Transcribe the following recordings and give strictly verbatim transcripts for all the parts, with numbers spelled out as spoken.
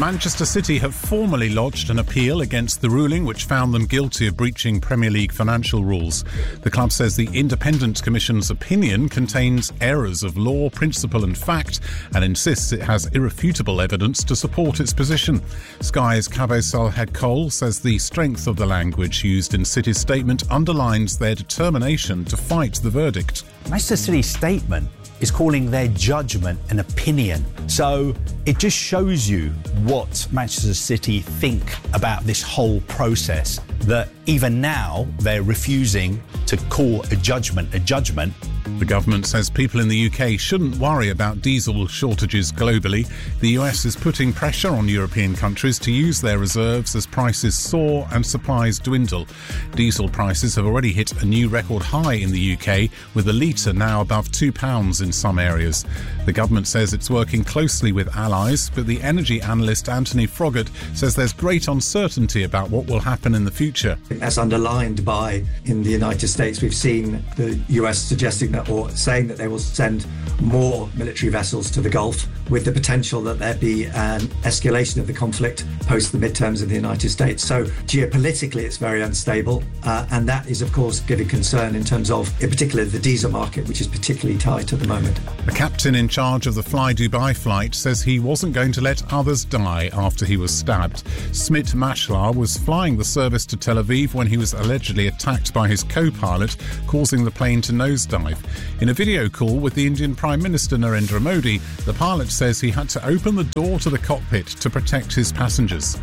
Manchester City have formally lodged an appeal against the ruling which found them guilty of breaching Premier League financial rules. The club says the Independent Commission's opinion contains errors of law, principle and fact and insists it has irrefutable evidence to support its position. Sky's Kaveh Salhad-Cole says the strength of the language used in City's statement underlines their determination to fight the verdict. Manchester City's statement is calling their judgment an opinion. So it just shows you what Manchester City think about this whole process, that even now they're refusing to call a judgment a judgment. The government says people in the U K shouldn't worry about diesel shortages globally. The U S is putting pressure on European countries to use their reserves as prices soar and supplies dwindle. Diesel prices have already hit a new record high in the U K, with a litre now above two pounds in some areas. The government says it's working closely with allies, but the energy analyst Anthony Froggatt says there's great uncertainty about what will happen in the future. As underlined by, in the United States, we've seen the U S suggesting that, or saying that they will send more military vessels to the Gulf, with the potential that there be an escalation of the conflict post the midterms in the United States. So geopolitically it's very unstable, uh, and that is of course giving concern in terms of, in particular, the diesel market, which is particularly tight at the moment. The captain in charge of the Fly Dubai flight says he wasn't going to let others die after he was stabbed. Smit Mashlar was flying the service to Tel Aviv when he was allegedly attacked by his co-pilot, causing the plane to nosedive. In a video call with the Indian Prime Minister Narendra Modi, the pilot says he had to open the door to the cockpit to protect his passengers.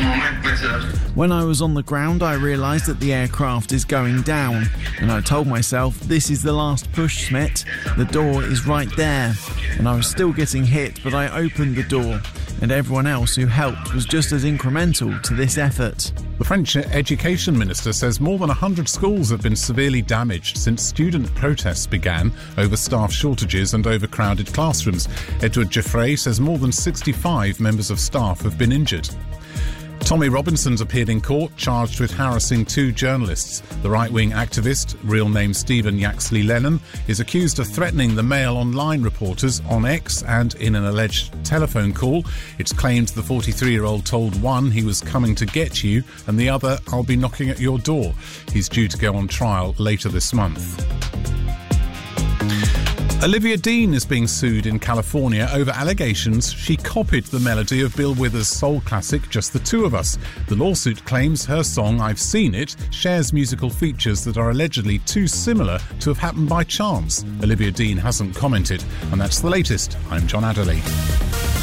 When I was on the ground, I realised that the aircraft is going down, and I told myself, this is the last push, Smit. The door is right there. And I was still getting hit, but I opened the door, and everyone else who helped was just as incremental to this effort. The French Education Minister says more than one hundred schools have been severely damaged since student protests began over staff shortages and overcrowded classrooms. Edward Giffray says more than sixty-five members of staff have been injured. Tommy Robinson's appeared in court, charged with harassing two journalists. The right-wing activist, real name Stephen Yaxley Lennon, is accused of threatening the Mail Online reporters on X and in an alleged telephone call. It's claimed the forty-three-year-old told one he was coming to get you and the other, I'll be knocking at your door. He's due to go on trial later this month. Olivia Dean is being sued in California over allegations she copied the melody of Bill Withers' soul classic Just the Two of Us. The lawsuit claims her song I've Seen It shares musical features that are allegedly too similar to have happened by chance. Olivia Dean hasn't commented, and that's the latest. I'm John Adderley.